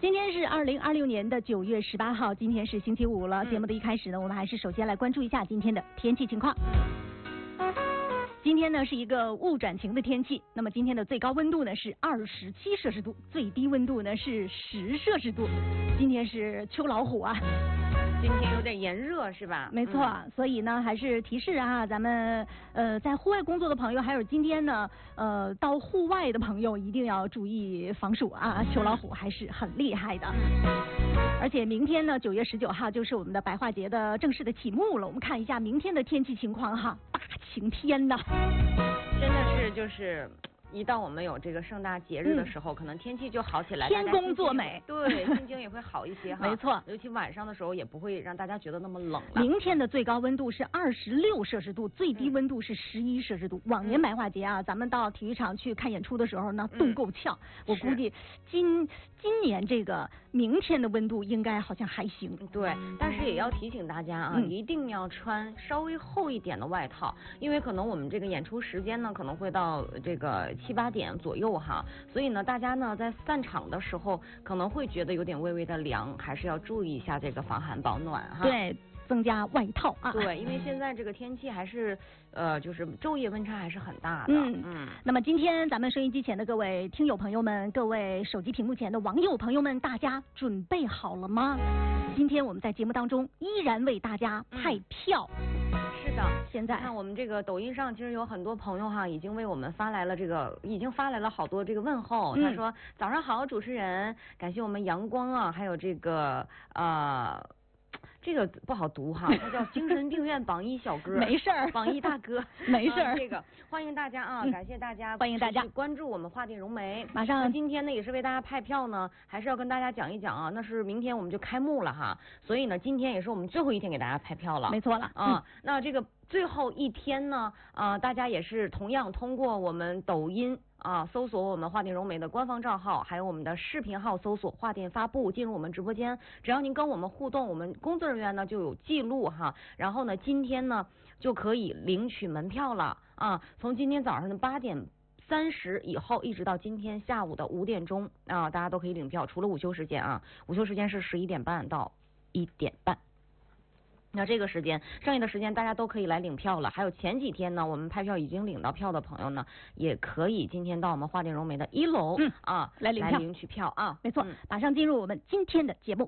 今天是2026年的9月18号，今天是星期五了。节目的一开始呢，我们还是首先来关注一下今天的天气情况。今天呢是一个雾转晴的天气，那么今天的最高温度呢是27摄氏度，最低温度呢是10摄氏度。今天是秋老虎啊。 今天有点炎热是吧？ 没错，所以呢还是提示啊，咱们在户外工作的朋友，还有今天呢到户外的朋友一定要注意防暑啊，秋老虎还是很厉害的。而且明天呢9月19号就是我们的白化节的正式的启幕了，我们看一下明天的天气情况哈，大晴天呐， 真的是就是一到我们有这个盛大节日的时候，可能天气就好起来， 天公作美， 对，心情也会好一些哈。 没错， 尤其晚上的时候也不会让大家觉得那么冷了。 明天的最高温度是26摄氏度，最低温度是11摄氏度。往年白化节啊，咱们到体育场去看演出的时候呢，冻够呛。我估计今年这个明天的温度应该好像还行。 对，但是也要提醒大家啊，一定要穿稍微厚一点的外套，因为可能我们这个演出时间呢，可能会到这个7、8点左右哈，所以呢，大家呢在散场的时候可能会觉得有点微微的凉，还是要注意一下这个防寒保暖哈。 对，增加外套啊。 对，因为现在这个天气还是就是昼夜温差还是很大的。 那么今天咱们收音机前的各位听友朋友们，各位手机屏幕前的网友朋友们，大家准备好了吗？今天我们在节目当中依然为大家派票。 是的， 现在看我们这个抖音上，其实有很多朋友哈，已经为我们发来了好多这个问候。他说早上好，主持人，感谢我们阳光啊，还有这个这个不好读哈，他叫精神病院榜一小哥， 没事儿， 榜一大哥， 没事儿。 这个欢迎大家啊，感谢大家， 欢迎大家关注我们华电融媒。 马上今天呢也是为大家派票呢，还是要跟大家讲一讲啊，那是明天我们就开幕了哈，所以呢今天也是我们最后一天给大家派票了。 没错了啊，那这个最后一天呢大家也是同样通过我们抖音搜索我们华电融媒的官方账号，还有我们的视频号搜索华电发布，进入我们直播间。只要您跟我们互动，我们工作人员呢就有记录哈。然后呢，今天呢就可以领取门票了啊！从今天早上的8点30以后，一直到今天下午的5点钟啊，大家都可以领票，除了午休时间啊，午休时间是11点半到1点半。那这个时间，剩下的时间大家都可以来领票了。还有前几天呢，我们派票已经领到票的朋友呢，也可以今天到我们华电融媒的1楼来领取票啊。 没错，马上进入我们今天的节目。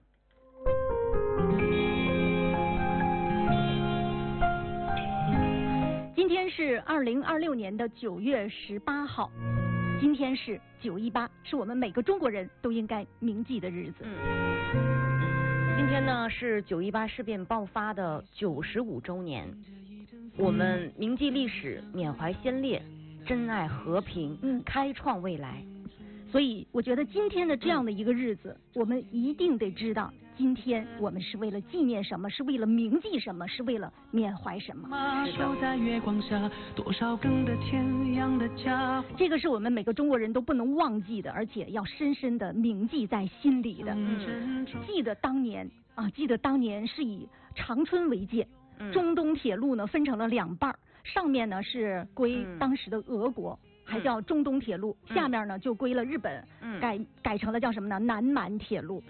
今天是2026年的9月18号，今天是918，是我们每个中国人都应该铭记的日子。 今天呢是918事变爆发的95周年，我们铭记历史，缅怀先烈，珍爱和平，开创未来。 所以我觉得今天的这样的一个日子，我们一定得知道，今天我们是为了纪念什么，是为了铭记什么，是为了缅怀什么。 守在月光下，多少更的天样的家。 这个是我们每个中国人都不能忘记的，而且要深深的铭记在心里的。记得当年是以长春为界，中东铁路呢分成了2半，上面呢是归当时的俄国。还叫中东铁路，下面呢就归了日本，改成了叫什么呢？南满铁路。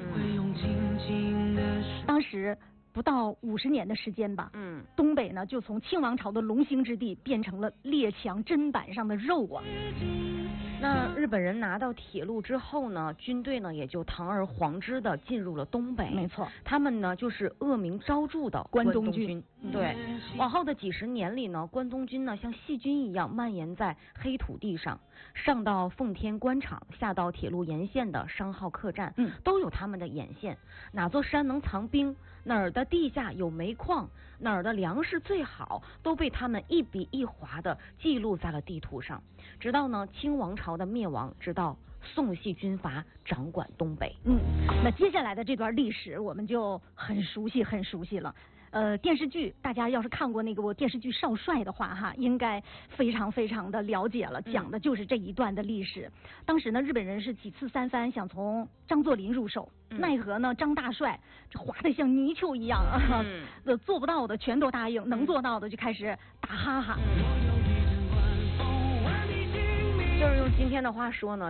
当时不到50年的时间吧，东北呢就从清王朝的龙兴之地变成了列强砧板上的肉啊。 那日本人拿到铁路之后呢，军队呢也就堂而皇之的进入了东北。 没错， 他们呢就是恶名昭著的关东军。对，往后的几十年里呢，关东军呢像细菌一样蔓延在黑土地上，上到奉天官场，下到铁路沿线的商号客栈，都有他们的眼线。哪座山能藏兵，哪儿的地下有煤矿，哪儿的粮食最好，都被他们一笔一划的记录在了地图上。直到呢清王朝的灭亡，直到宋系军阀掌管东北。 那接下来的这段历史我们就很熟悉了。电视剧大家要是看过那个电视剧《少帅》的话哈，应该非常的了解了，讲的就是这一段的历史。当时呢，日本人是几次三番想从张作霖入手，奈何呢张大帅这滑得像泥鳅一样啊，做不到的全都答应，能做到的就开始打哈哈。 就是用今天的话说呢，